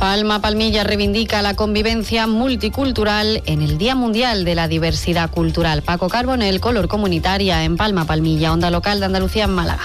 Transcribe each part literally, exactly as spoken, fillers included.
Palma Palmilla reivindica la convivencia multicultural en el Día Mundial de la Diversidad Cultural. Paco Carbonell, Color Comunitaria en Palma Palmilla, Onda Local de Andalucía en Málaga.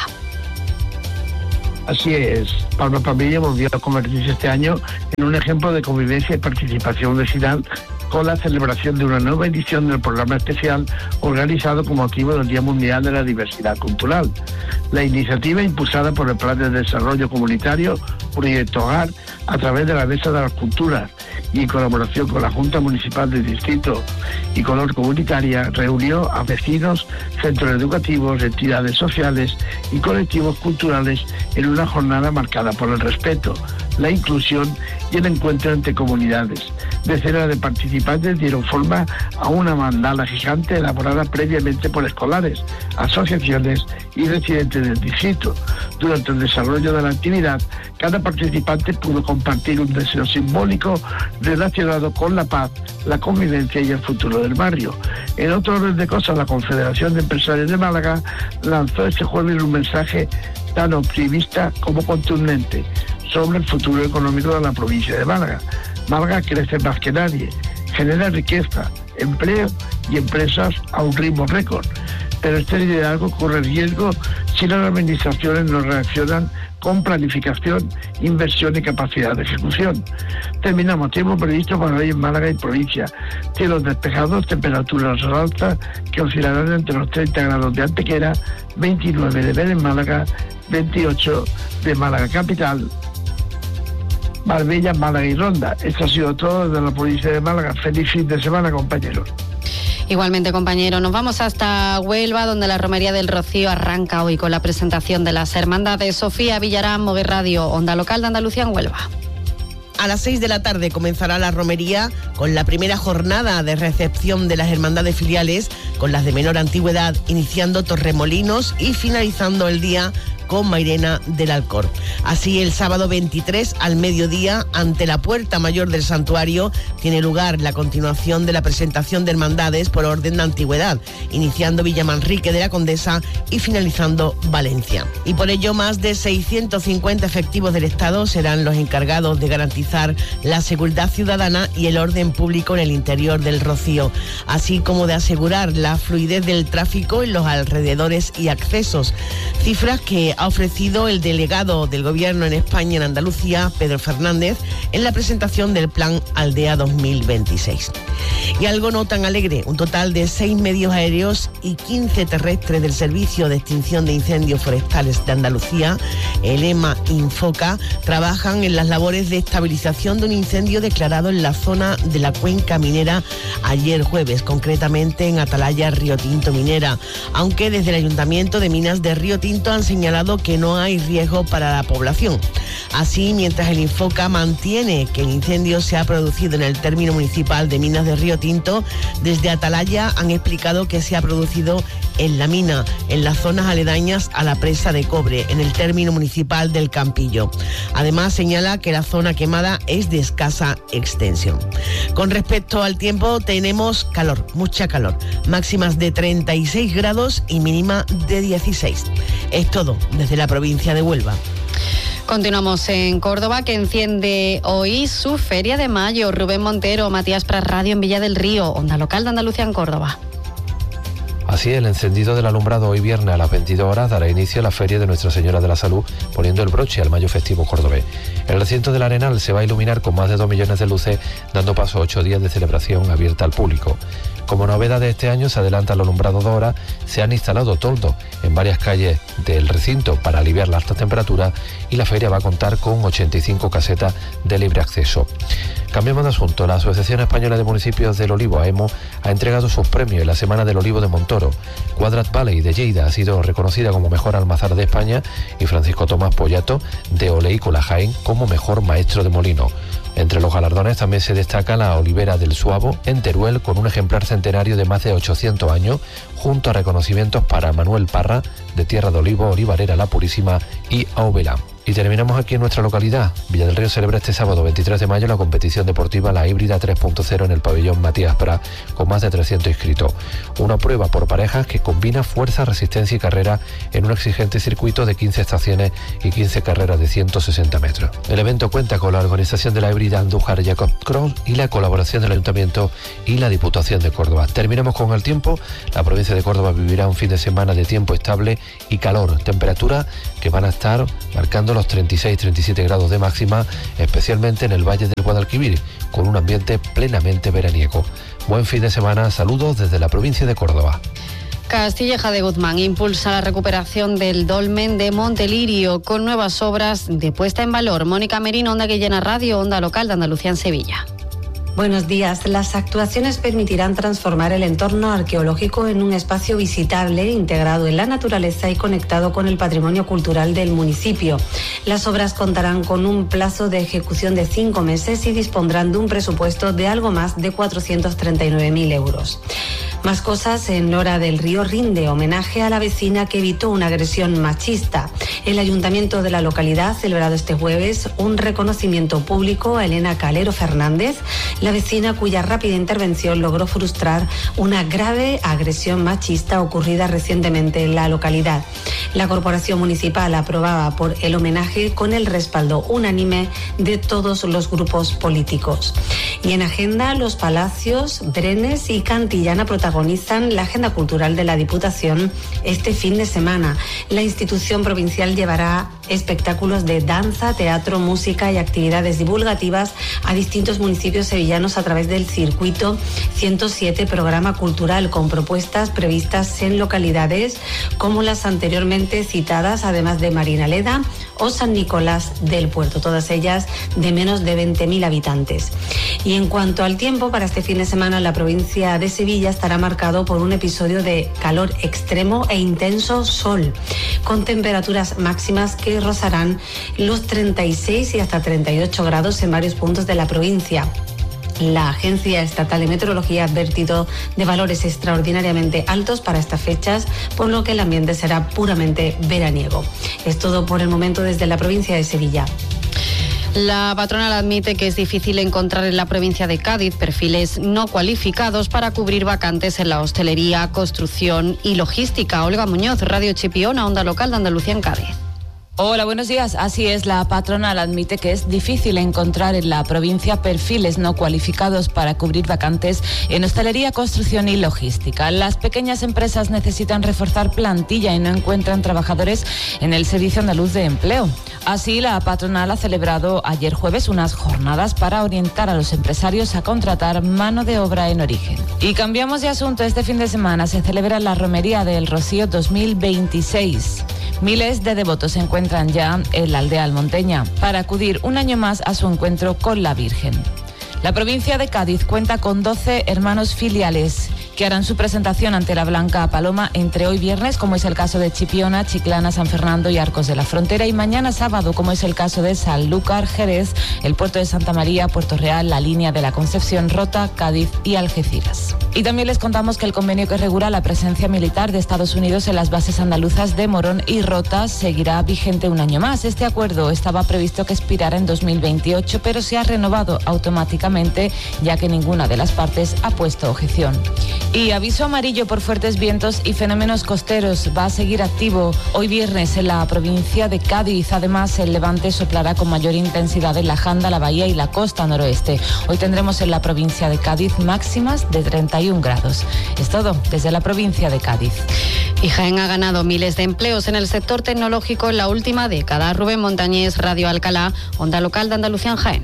Así es, Palma Palmilla volvió a convertirse este año en un ejemplo de convivencia y participación vecinal con la celebración de una nueva edición del programa especial organizado con motivo del Día Mundial de la Diversidad Cultural. La iniciativa, impulsada por el Plan de Desarrollo Comunitario Proyecto Hogar, a través de la Mesa de las Culturas y en colaboración con la Junta Municipal del Distrito y Color Comunitaria, reunió a vecinos, centros educativos, entidades sociales y colectivos culturales en una jornada marcada por el respeto, la inclusión y el encuentro entre comunidades. Decenas de participantes dieron forma a una mandala gigante elaborada previamente por escolares, asociaciones y residentes del distrito. Durante el desarrollo de la actividad, cada participante pudo compartir un deseo simbólico relacionado con la paz, la convivencia y el futuro del barrio. En otro orden de cosas, la Confederación de Empresarios de Málaga lanzó este jueves un mensaje tan optimista como contundente sobre el futuro económico de la provincia de Málaga. Málaga crece más que nadie, genera riqueza, empleo y empresas a un ritmo récord. Pero este liderazgo corre riesgo si las administraciones no reaccionan con planificación, inversión y capacidad de ejecución. Terminamos tiempo previsto para hoy en Málaga y provincia. Cielos despejados, temperaturas altas que oscilarán entre los treinta grados de Antequera, veintinueve de Vélez en Málaga, veintiocho de Málaga capital, Marbella, Málaga y Ronda. Esto ha sido todo desde la provincia de Málaga. Feliz fin de semana, compañeros. Igualmente, compañero, nos vamos hasta Huelva, donde la Romería del Rocío arranca hoy con la presentación de las hermandades. Sofía Villarán, Mover Radio, Onda Local de Andalucía en Huelva. A las seis de la tarde comenzará la romería con la primera jornada de recepción de las hermandades filiales, con las de menor antigüedad, iniciando Torremolinos y finalizando el día con Mairena del Alcor. Así, el sábado veintitrés al mediodía, ante la puerta mayor del santuario, tiene lugar la continuación de la presentación de hermandades por orden de antigüedad, iniciando Villamanrique de la Condesa y finalizando Valencia. Y por ello, más de seiscientos cincuenta efectivos del Estado serán los encargados de garantizar la seguridad ciudadana y el orden público en el interior del Rocío, así como de asegurar la fluidez del tráfico en los alrededores y accesos. Cifras que ha ofrecido el delegado del Gobierno en España en Andalucía, Pedro Fernández, en la presentación del Plan Aldea dos mil veintiséis. Y algo no tan alegre, un total de seis medios aéreos y quince terrestres del Servicio de Extinción de Incendios Forestales de Andalucía, el EMA Infoca, trabajan en las labores de estabilización de un incendio declarado en la zona de la cuenca minera ayer jueves, concretamente en Atalaya Río Tinto Minera, aunque desde el Ayuntamiento de Minas de Río Tinto han señalado que no hay riesgo para la población. Así, mientras el Infoca mantiene que el incendio se ha producido en el término municipal de Minas de Río Tinto, desde Atalaya han explicado que se ha producido en la mina, en las zonas aledañas a la presa de cobre, en el término municipal del Campillo. Además, señala que la zona quemada es de escasa extensión. Con respecto al tiempo, tenemos calor, mucha calor, máximas de treinta y seis grados y mínima de dieciséis. Es todo desde la provincia de Huelva. Continuamos en Córdoba, que enciende hoy su Feria de Mayo. Rubén Montero, Matías Pras Radio en Villa del Río, Onda Local de Andalucía en Córdoba. Así, el encendido del alumbrado hoy viernes a las veintidós horas dará inicio a la Feria de Nuestra Señora de la Salud, poniendo el broche al Mayo festivo cordobés. El recinto del Arenal se va a iluminar con más de dos millones de luces, dando paso a ocho días de celebración abierta al público. Como novedad de este año, se adelanta el alumbrado de hora, se han instalado toldos en varias calles del recinto para aliviar las altas temperaturas y la feria va a contar con ochenta y cinco casetas de libre acceso. Cambiamos de asunto. La Asociación Española de Municipios del Olivo, AEMO, ha entregado sus premios en la Semana del Olivo de Montoro. Quadrat Valley de Lleida ha sido reconocida como mejor almazara de España y Francisco Tomás Pollato de Oleícola Jaén como mejor maestro de molino. Entre los galardones también se destaca la Olivera del Suavo en Teruel, con un ejemplar centenario de más de ochocientos años, junto a reconocimientos para Manuel Parra de Tierra de Olivo, Olivarera La Purísima y Aubelán. Y terminamos aquí en nuestra localidad. Villa del Río celebra este sábado veintitrés de mayo la competición deportiva La Híbrida tres punto cero en el pabellón Matías Prat, con más de trescientos inscritos. Una prueba por parejas que combina fuerza, resistencia y carrera en un exigente circuito de quince estaciones y quince carreras de ciento sesenta metros. El evento cuenta con la organización de la Híbrida Andújar Jacob Cross y la colaboración del Ayuntamiento y la Diputación de Córdoba. Terminamos con el tiempo. La provincia de Córdoba vivirá un fin de semana de tiempo estable y calor, temperaturas que van a estar marcando los treinta y seis treinta y siete grados de máxima, especialmente en el Valle del Guadalquivir, con un ambiente plenamente veraniego. Buen fin de semana, saludos desde la provincia de Córdoba. Castilleja de Guzmán impulsa la recuperación del dolmen de Montelirio con nuevas obras de puesta en valor. Mónica Merino, Onda Guillena Radio, Onda Local de Andalucía en Sevilla. Buenos días. Las actuaciones permitirán transformar el entorno arqueológico en un espacio visitable, integrado en la naturaleza y conectado con el patrimonio cultural del municipio. Las obras contarán con un plazo de ejecución de cinco meses y dispondrán de un presupuesto de algo más de cuatrocientos treinta y nueve mil euros. Más cosas. En Nora del Río rinde homenaje a la vecina que evitó una agresión machista. El ayuntamiento de la localidad ha celebrado este jueves un reconocimiento público a Elena Calero Fernández, la vecina cuya rápida intervención logró frustrar una grave agresión machista ocurrida recientemente en la localidad. La corporación municipal aprobaba por el homenaje con el respaldo unánime de todos los grupos políticos. Y en agenda, los Palacios, Brenes y Cantillana protagonizan la agenda cultural de la Diputación este fin de semana. La institución provincial llevará espectáculos de danza, teatro, música y actividades divulgativas a distintos municipios sevillanos a través del circuito ciento siete programa cultural, con propuestas previstas en localidades como las anteriormente citadas, además de Marinaleda o San Nicolás del Puerto, todas ellas de menos de veinte mil habitantes. Y en cuanto al tiempo, para este fin de semana la provincia de Sevilla estará marcado por un episodio de calor extremo e intenso sol, con temperaturas máximas que rozarán los treinta y seis y hasta treinta y ocho grados en varios puntos de la provincia. La Agencia Estatal de Meteorología ha advertido de valores extraordinariamente altos para estas fechas, por lo que el ambiente será puramente veraniego. Es todo por el momento desde la provincia de Sevilla. La patronal admite que es difícil encontrar en la provincia de Cádiz perfiles no cualificados para cubrir vacantes en la hostelería, construcción y logística. Olga Muñoz, Radio Chipiona, Onda Local de Andalucía en Cádiz. Hola, buenos días. Así es, la patronal admite que es difícil encontrar en la provincia perfiles no cualificados para cubrir vacantes en hostelería, construcción y logística. Las pequeñas empresas necesitan reforzar plantilla y no encuentran trabajadores en el Servicio Andaluz de Empleo. Así, la patronal ha celebrado ayer jueves unas jornadas para orientar a los empresarios a contratar mano de obra en origen. Y cambiamos de asunto. Este fin de semana se celebra la Romería del Rocío dos mil veintiséis. Miles de devotos se encuentran ya en la aldea almonteña para acudir un año más a su encuentro con la Virgen. La provincia de Cádiz cuenta con doce hermanos filiales que harán su presentación ante la Blanca Paloma entre hoy viernes, como es el caso de Chipiona, Chiclana, San Fernando y Arcos de la Frontera, y mañana sábado, como es el caso de Sanlúcar, Jerez, el Puerto de Santa María, Puerto Real, la Línea de la Concepción, Rota, Cádiz y Algeciras. Y también les contamos que el convenio que regula la presencia militar de Estados Unidos en las bases andaluzas de Morón y Rota seguirá vigente un año más. Este acuerdo estaba previsto que expirara en dos mil veintiocho, pero se ha renovado automáticamente, ya que ninguna de las partes ha puesto objeción. Y aviso amarillo por fuertes vientos y fenómenos costeros va a seguir activo hoy viernes en la provincia de Cádiz. Además, el levante soplará con mayor intensidad en la Janda, la Bahía y la costa noroeste. Hoy tendremos en la provincia de Cádiz máximas de treinta y un grados. Es todo desde la provincia de Cádiz. Y Jaén ha ganado miles de empleos en el sector tecnológico en la última década. Rubén Montañés, Radio Alcalá, Onda Local de Andalucía en Jaén.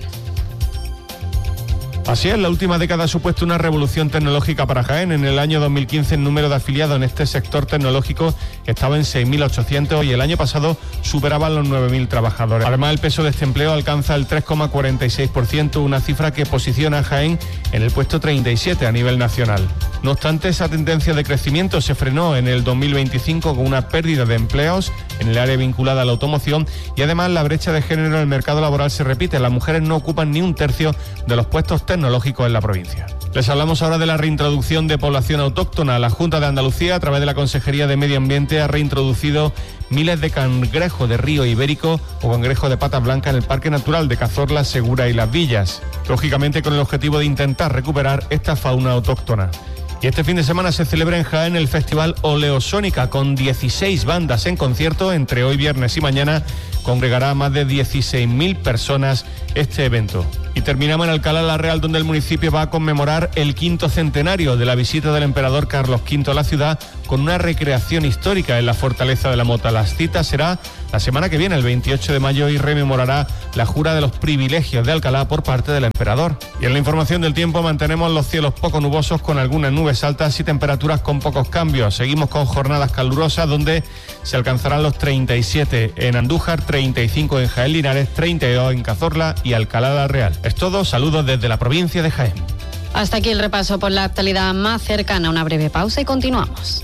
Así es, la última década ha supuesto una revolución tecnológica para Jaén. En el año dos mil quince el número de afiliados en este sector tecnológico estaba en seis mil ochocientos y el año pasado superaban los nueve mil trabajadores. Además, el peso de este empleo alcanza el tres coma cuarenta y seis por ciento, una cifra que posiciona a Jaén en el puesto treinta y siete a nivel nacional. No obstante, esa tendencia de crecimiento se frenó en el dos mil veinticinco con una pérdida de empleos en el área vinculada a la automoción y además la brecha de género en el mercado laboral se repite. Las mujeres no ocupan ni un tercio de los puestos tecnológicos en la provincia. Les hablamos ahora de la reintroducción de población autóctona. La Junta de Andalucía, a través de la Consejería de Medio Ambiente, ha reintroducido miles de cangrejos de río ibérico o cangrejos de patas blancas en el Parque Natural de Cazorla, Segura y Las Villas, lógicamente con el objetivo de intentar recuperar esta fauna autóctona. Y este fin de semana se celebra en Jaén el Festival Oleosónica, con dieciséis bandas en concierto. Entre hoy viernes y mañana congregará a más de dieciséis mil personas este evento. Y terminamos en Alcalá la Real, donde el municipio va a conmemorar el quinto centenario de la visita del emperador Carlos quinto a la ciudad, con una recreación histórica en la Fortaleza de la Mota. La cita será la semana que viene, el veintiocho de mayo, y rememorará la jura de los privilegios de Alcalá por parte del emperador. Y en la información del tiempo mantenemos los cielos poco nubosos con algunas nubes altas y temperaturas con pocos cambios. Seguimos con jornadas calurosas donde se alcanzarán los treinta y siete en Andújar, treinta y cinco en Jaén Linares, treinta y dos en Cazorla y Alcalá la Real. Es todo, saludos desde la provincia de Jaén. Hasta aquí el repaso por la actualidad más cercana. Una breve pausa y continuamos.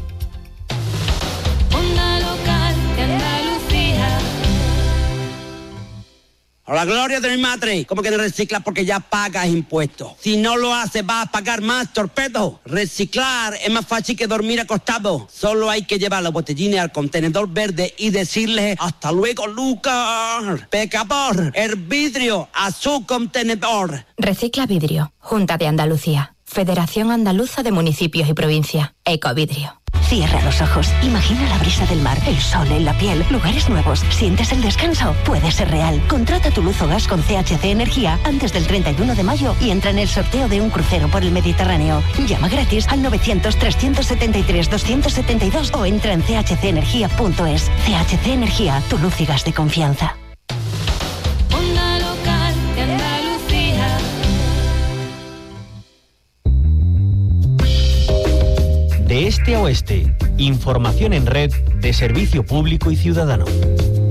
Onda local de Andalucía. A la gloria de mi madre, ¿cómo que no reciclas? Porque ya pagas impuestos. Si no lo haces, vas a pagar más, torpedo. Reciclar es más fácil que dormir acostado. Solo hay que llevar los botellines al contenedor verde y decirle hasta luego, Lucas. Pecador, el vidrio a su contenedor. Recicla Vidrio, Junta de Andalucía, Federación Andaluza de Municipios y Provincia, Ecovidrio. Cierra los ojos, imagina la brisa del mar, el sol en la piel, lugares nuevos, ¿sientes el descanso? Puede ser real. Contrata tu luz o gas con C H C Energía antes del treinta y uno de mayo y entra en el sorteo de un crucero por el Mediterráneo. Llama gratis al novecientos, trescientos setenta y tres, doscientos setenta y dos o entra en c h c energía punto es. C H C Energía, tu luz y gas de confianza. Onda local de Andalucía. De este a oeste, información en red de servicio público y ciudadano.